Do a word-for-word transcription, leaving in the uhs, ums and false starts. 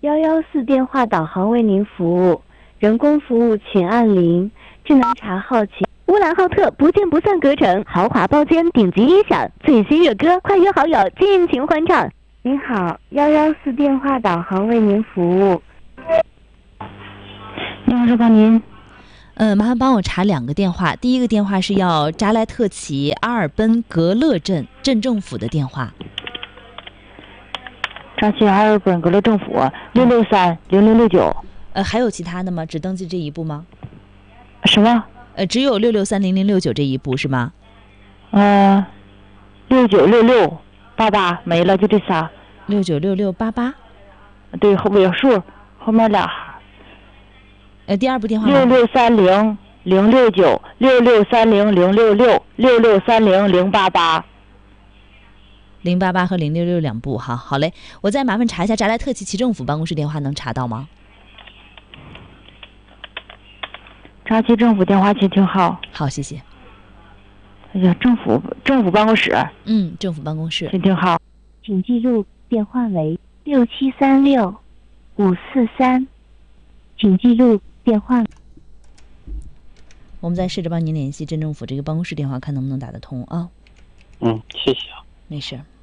幺幺四电话导航为您服务，人工服务请按零，智能查号请。乌兰浩特不见不散阁城，豪华包间，顶级音响，最新热歌，快约好友尽情欢唱。您好，幺幺四电话导航为您服务。 你好，是帮您。 呃，麻烦帮我查两个电话。第一个电话是要扎莱特旗阿尔奔格勒镇镇政府的电话。 扎旗阿尔奔格勒政府六六三零零六九。 呃，还有其他的吗？只登记这一部吗？ 什么？ 呃，只有六六三零零六九这一部是吗？ 呃，六九六六八八没了，就这仨。 六九六六八八。 对，后尾数后面俩。 呃，第二部电话。 六六三零零六九六六三零零六六六六三零零八八。 零八八和零六六两部，好，好嘞。我再麻烦查一下扎莱特旗旗政府办公室电话，能查到吗？ 扎旗政府电话请听号。 好，谢谢。 哎呀，政府政府办公室。 嗯，政府办公室。 请听号。 请记录电话为六七三六五四三，请记录电话。 我们再试着帮您联系镇政府这个办公室电话，看能不能打得通啊。 嗯，谢谢啊。 没事。